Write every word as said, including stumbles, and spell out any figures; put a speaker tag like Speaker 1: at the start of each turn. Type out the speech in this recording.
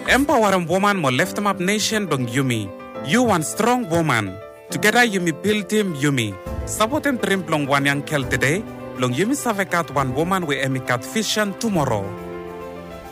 Speaker 1: Empowering woman mo left map nation dong Yumi. You one strong woman. Together Yumi build team Yumi. Saboten trim plong one yang kel today. Long Yumi savekat one woman we emikat vision tomorrow.